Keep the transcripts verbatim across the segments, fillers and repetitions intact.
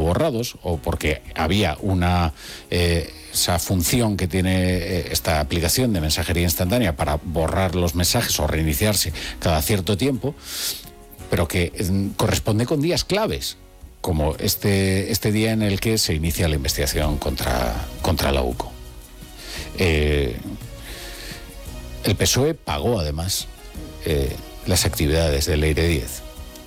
borrados, o porque había una eh, esa función que tiene eh, esta aplicación de mensajería instantánea para borrar los mensajes o reiniciarse cada cierto tiempo, pero que eh, corresponde con días claves, como este, este día en el que se inicia la investigación contra, contra la UCO. Eh, el P S O E pagó además eh, las actividades de Leire Díez.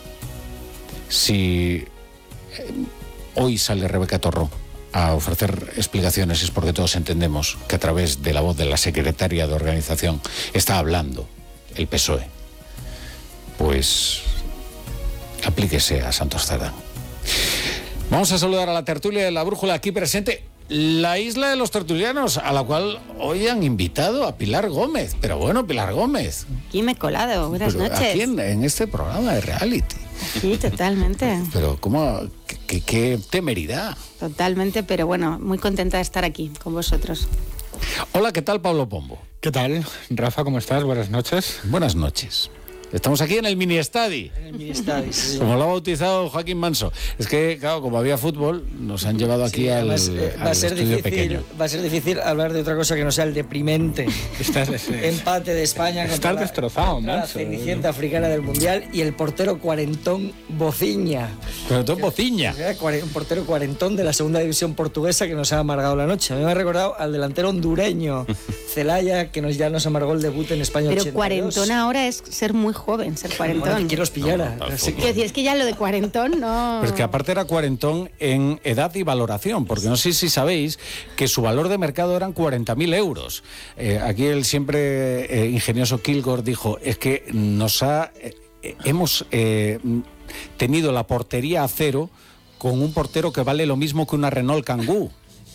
Si eh, hoy sale Rebeca Torró a ofrecer explicaciones, es porque todos entendemos que a través de la voz de la secretaria de organización está hablando el P S O E. Pues aplíquese a Santos Cerdán. Vamos a saludar a la tertulia de la Brújula aquí presente, la isla de los tertulianos, a la cual hoy han invitado a Pilar Gómez. Pero bueno, Pilar Gómez. Aquí me he colado. Buenas Pero noches. aquí en, en este programa de reality. Sí, totalmente. Pero cómo, qué, qué, qué temeridad. Totalmente, pero bueno, muy contenta de estar aquí con vosotros. Hola, ¿qué tal, Pablo Pombo? ¿Qué tal, Rafa? ¿Cómo estás? Buenas noches. Buenas noches. Estamos aquí en el mini estadi. En el mini estadi, sí. Como lo ha bautizado Joaquín Manso. Es que, claro, como había fútbol, nos han llevado aquí sí, al, además, eh, va al a ser estudio difícil, pequeño. Va a ser difícil hablar de otra cosa que no sea el deprimente Estás, empate de España contra Estás la, destrozado, contra la cenicienta africana del Mundial y el portero cuarentón Bociña. Cuarentón Bociña. Un portero cuarentón de la segunda división portuguesa que nos ha amargado la noche. A mí me ha recordado al delantero hondureño, Celaya, que nos, ya nos amargó el debut en España. Pero ochenta y dos. cuarentón ahora es ser muy joven, ser cuarentón. Bueno, quiero os pillara. No, no, Así que... Quiero decir, es que ya lo de cuarentón no... Pero es que aparte era cuarentón en edad y valoración, porque no sé si sabéis que su valor de mercado eran cuarenta mil euros. Eh, aquí el siempre eh, ingenioso Kilgore dijo, es que nos ha... Eh, hemos eh, tenido la portería a cero con un portero que vale lo mismo que una Renault Kangoo.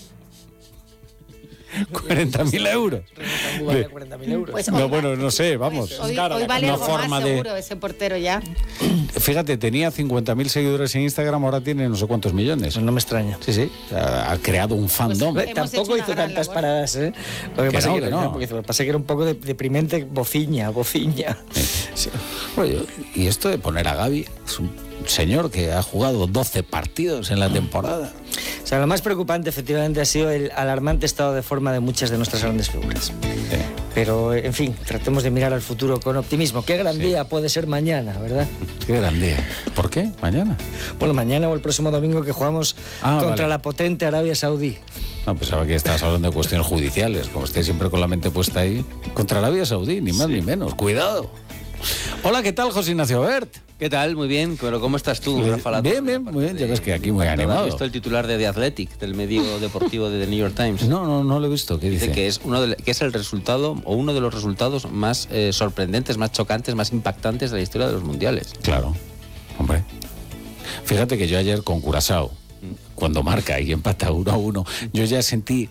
cuarenta mil euros. Vale cuarenta mil euros. Pues no, bueno, no sé, vamos. Pues hoy, claro, hoy vale una algo forma más de... seguro ese portero ya. Fíjate, tenía cincuenta mil seguidores en Instagram, ahora tiene no sé cuántos millones. Pues no me extraña. Sí, sí, ha, ha creado un fandom. Pues, Tampoco hizo tantas labor. paradas, ¿eh? Lo que, que pasa, no, que, que no. Porque pasa que era un poco de, deprimente, bociña, bociña. Sí. Sí. Bueno, y esto de poner a Gavi, es un señor que ha jugado doce partidos en la temporada. O sea, lo más preocupante efectivamente ha sido el alarmante estado de forma de muchas de nuestras grandes figuras. Sí. Pero, en fin, tratemos de mirar al futuro con optimismo. Qué gran sí. día puede ser mañana, ¿verdad? Qué gran día. ¿Por qué? ¿Mañana? Bueno, mañana o el próximo domingo que jugamos ah, contra vale. la potente Arabia Saudí. No, pensaba que estabas hablando de cuestiones judiciales, como estés siempre con la mente puesta ahí. Contra Arabia Saudí, ni más sí. ni menos. Cuidado. Hola, ¿qué tal, José Ignacio Bert? ¿Qué tal? Muy bien, pero ¿cómo estás tú, Rafa Lato? Bien, bien, muy bien, ya ves que aquí muy animado. ¿Has visto el titular de The Athletic, del medio deportivo de The New York Times? No, no, no lo he visto, ¿qué dice? Dice que es, uno de, que es el resultado, o uno de los resultados más eh, sorprendentes, más chocantes, más impactantes de la historia de los mundiales. Claro, hombre. Fíjate que yo ayer con Curazao, cuando marca y empata uno a uno, yo ya sentí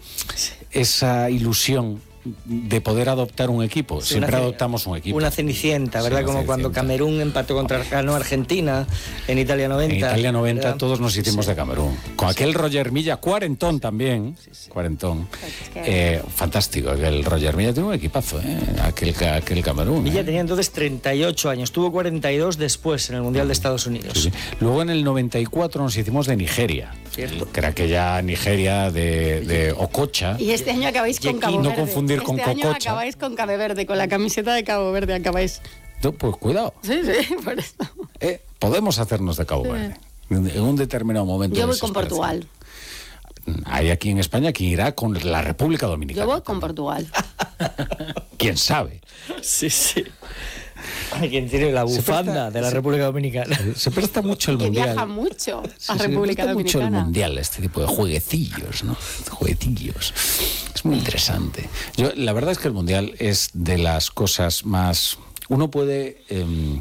esa ilusión de poder adoptar un equipo. Sí, siempre adoptamos un equipo. Una cenicienta, ¿verdad? Sí, Como cenicienta. Cuando Camerún empató contra ganó Argentina en Italia noventa. En Italia noventa ¿verdad? Todos nos hicimos sí. de Camerún. Con aquel sí. Roger Milla, cuarentón también. Sí, sí. Cuarentón. Es que... eh, fantástico. El Roger Milla tiene un equipazo, ¿eh? Aquel, aquel Camerún. Milla ¿eh? tenía entonces treinta y ocho años. Tuvo cuarenta y dos después en el Mundial de Estados Unidos. Sí, sí. Luego en el noventa y cuatro nos hicimos de Nigeria. Cierto. Que era aquella Nigeria de, de Okocha. Y este año acabáis con Cabo no Verde. confundir este con año Cococha. Acabáis con Cabo Verde, con la camiseta de Cabo Verde acabáis. No, pues cuidado. Sí, sí, por eso. Eh, podemos hacernos de Cabo sí. Verde en un determinado momento. Yo voy con Portugal. Hay aquí en España quien irá con la República Dominicana. Yo voy con Portugal. ¿Quién sabe? Sí, sí. Hay quien tiene la bufanda presta, de la se, República Dominicana. Se presta mucho el que mundial. Viaja mucho a sí, República se presta Dominicana. mucho el mundial, este tipo de jueguecillos, ¿no? Jueguecillos. Es muy interesante. Yo, la verdad es que el mundial es de las cosas más. Uno puede eh,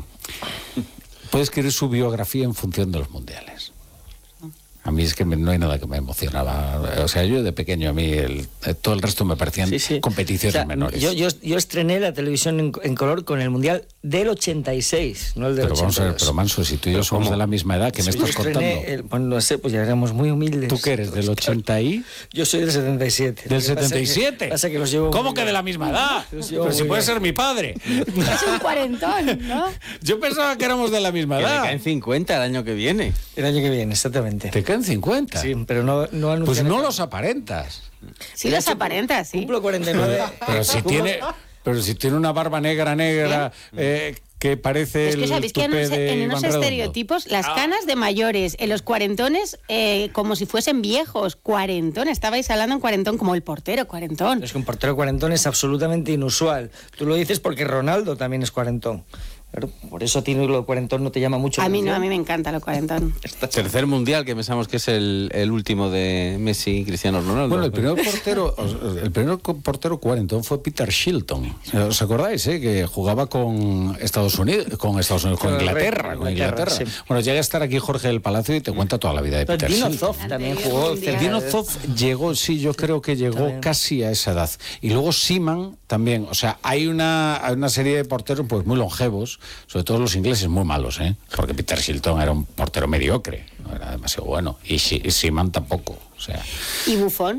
puede escribir su biografía en función de los mundiales. A mí es que me, no hay nada que me emocionaba. O sea, yo de pequeño, a mí el, todo el resto me parecían sí, sí. competiciones o sea, menores. Yo, yo, yo estrené la televisión en, en color con el Mundial del ochenta y seis, no el del pero ochenta y dos. Vamos a ver, pero Manso, si tú y yo somos ¿cómo? de la misma edad, ¿qué sí, me estás contando? El, bueno, no sé, pues ya éramos muy humildes. ¿Tú qué eres, del ochenta y? Yo soy del setenta y siete. ¿Del setenta y siete? Pasa que, pasa que los llevo ¿Cómo que de la misma edad? Pero si puede ser mi padre. Es un cuarentón, ¿no? Yo pensaba que éramos de la misma edad. Que me caen cincuenta el año que viene. El año que viene, exactamente. ¿Te caen Vicent cincuenta. Sí, pero no, no anuncian. Pues no los aparentas. Sí, los aparentas, sí. Cumplo cuarenta y nueve. Pero si tiene, pero si tiene una barba negra, negra, eh, que parece Es que el sabéis que en tupé unos, de en Iván unos Redondo. estereotipos, las canas de mayores, en los cuarentones, eh, como si fuesen viejos, cuarentón, estabais hablando en cuarentón, como el portero, cuarentón. Es que un portero cuarentón es absolutamente inusual. Tú lo dices porque Ronaldo también es cuarentón. Claro, por eso a ti lo de cuarentón no te llama mucho la A mí no, atención. a mí me encanta lo cuarentón. Tercer mundial, que pensamos que es el, el último de Messi y Cristiano Ronaldo. Bueno, el primer portero, el primer portero cuarentón fue Peter Shilton. ¿Os acordáis, eh? Que jugaba con Estados Unidos, con Estados Unidos, con Con el Inglaterra, Rey, con Inglaterra, Inglaterra. sí. Bueno, llega a estar aquí Jorge del Palacio y te cuenta toda la vida de Pero Peter Dino Shilton. Zoff también jugó. Anterior cerca Dino de- Zoff llegó, sí, yo creo que llegó También. casi a esa edad. Y luego Seaman también. O sea, hay una, hay una serie de porteros pues muy longevos, sobre todo los ingleses muy malos, ¿eh? Porque Peter Shilton era un portero mediocre, no era demasiado bueno. Y, She- y Seaman tampoco. O sea, ¿Y Buffon?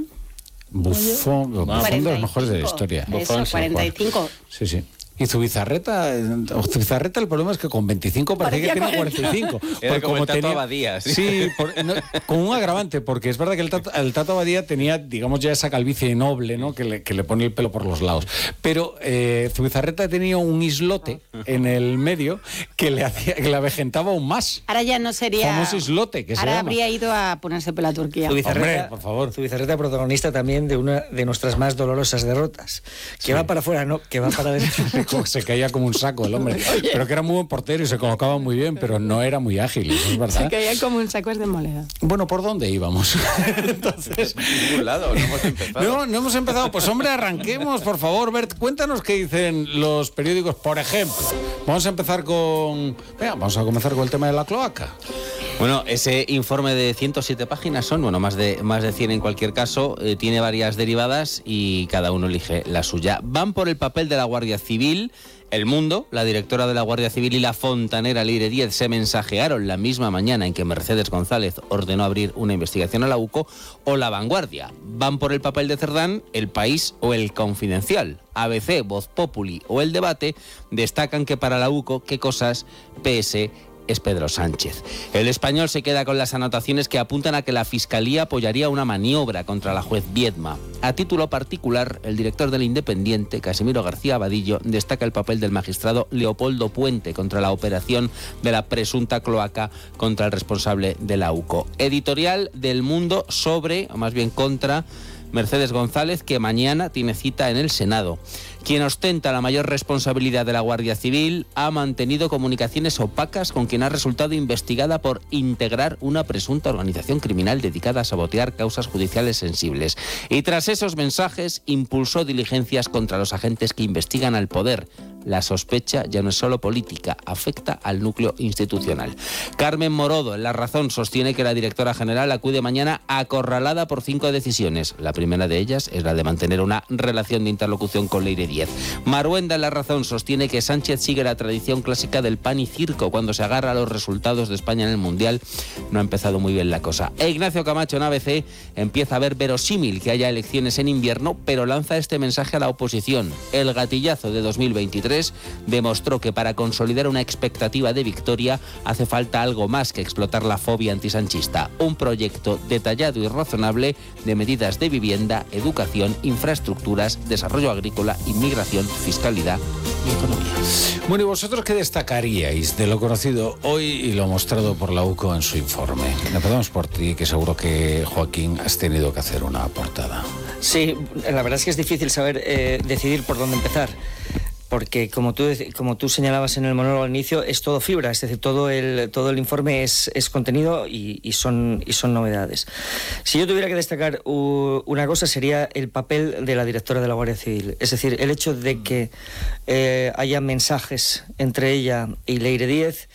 Buffon, Buffon de los mejores de la historia. Eso, Buffon, sí, cuarenta y cinco. Sí, sí. Y Zubizarreta, eh, Zubizarreta el problema es que con veinticinco parece que tiene cuarenta y cinco. Era Porque como el Tato Abadía, sí. Sí, por- no, con un agravante, porque es verdad que el Tato, el Tato Abadía tenía, digamos, ya esa calvicie noble, ¿no? Que le, que le pone el pelo por los lados. Pero eh, Zubizarreta tenía un islote en el medio que le, hacía, que le avejentaba aún más. Ahora ya no sería... Famoso islote, que se Ahora llama. habría ido a ponerse pelo a Turquía. Hombre, por favor. Zubizarreta, protagonista también de una de nuestras más dolorosas derrotas. Que va para afuera, no, que va para adentro. Se caía como un saco el hombre. Pero que era muy buen portero y se colocaba muy bien, pero no era muy ágil, eso es verdad. Se caía como un saco de moledor. Bueno, ¿por dónde íbamos? Entonces, En ningún lado, no hemos empezado. no, no hemos empezado. Pues hombre, arranquemos, por favor. Bert, cuéntanos qué dicen los periódicos, por ejemplo. Vamos a empezar con... Venga, vamos a comenzar con el tema de la cloaca. Bueno, ese informe de ciento siete páginas son, bueno, más de, más de cien en cualquier caso, eh, tiene varias derivadas y cada uno elige la suya. Van por el papel de la Guardia Civil. El Mundo, la directora de la Guardia Civil y la fontanera Leire Díez se mensajearon la misma mañana en que Mercedes González ordenó abrir una investigación a la U C O, o La Vanguardia. Van por el papel de Cerdán, El País o El Confidencial. A B C, Voz Populi o El Debate destacan que para la U C O, qué cosas, P S es Pedro Sánchez. El Español se queda con las anotaciones que apuntan a que la Fiscalía apoyaría una maniobra contra la juez Viedma. A título particular, el director del Independiente, Casimiro García Abadillo, destaca el papel del magistrado Leopoldo Puente contra la operación de la presunta cloaca contra el responsable de la U C O. Editorial del Mundo sobre, o más bien contra, Mercedes González, que mañana tiene cita en el Senado. Quien ostenta la mayor responsabilidad de la Guardia Civil ha mantenido comunicaciones opacas con quien ha resultado investigada por integrar una presunta organización criminal dedicada a sabotear causas judiciales sensibles. Y tras esos mensajes impulsó diligencias contra los agentes que investigan al poder. La sospecha ya no es solo política, afecta al núcleo institucional. Carmen Morodo, en La Razón, sostiene que la directora general acude mañana acorralada por cinco decisiones. La primera de ellas es la de mantener una relación de interlocución con Leire Díez. Maruenda, en La Razón, sostiene que Sánchez sigue la tradición clásica del pan y circo cuando se agarra a los resultados de España en el Mundial. No ha empezado muy bien la cosa. E Ignacio Camacho, en A B C, empieza a ver verosímil que haya elecciones en invierno, pero lanza este mensaje a la oposición. El gatillazo de dos mil veintitrés demostró que para consolidar una expectativa de victoria hace falta algo más que explotar la fobia antisanchista. Un proyecto detallado y razonable de medidas de vivienda, educación, infraestructuras, desarrollo agrícola, inmigración, fiscalidad y economía. Bueno, ¿y vosotros qué destacaríais de lo conocido hoy y lo mostrado por la U C O en su informe? Empezamos por ti, que seguro que, Joaquín, has tenido que hacer una portada. Sí, la verdad es que es difícil saber eh, decidir por dónde empezar. Porque como tú, como tú señalabas en el monólogo al inicio, es todo fibra, es decir, todo el, todo el informe es, es contenido y, y, son, y son novedades. Si yo tuviera que destacar uh, una cosa sería el papel de la directora de la Guardia Civil. Es decir, el hecho de que eh, haya mensajes entre ella y Leire Díez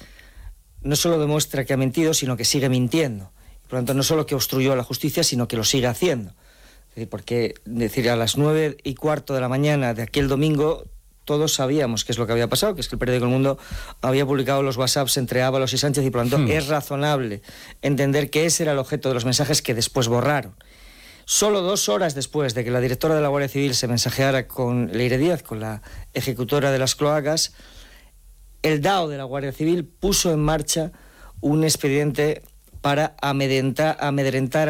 no solo demuestra que ha mentido, sino que sigue mintiendo. Por lo tanto, no solo que obstruyó a la justicia, sino que lo sigue haciendo. Es decir, porque decir, a las nueve y cuarto de la mañana de aquel domingo todos sabíamos qué es lo que había pasado, que es que el periódico El Mundo había publicado los WhatsApps entre Ábalos y Sánchez y por lo tanto hmm. es razonable entender que ese era el objeto de los mensajes que después borraron. Solo dos horas después de que la directora de la Guardia Civil se mensajeara con Leire Díez, con la ejecutora de las cloacas, el D A O de la Guardia Civil puso en marcha un expediente para amedrentar, amedrentar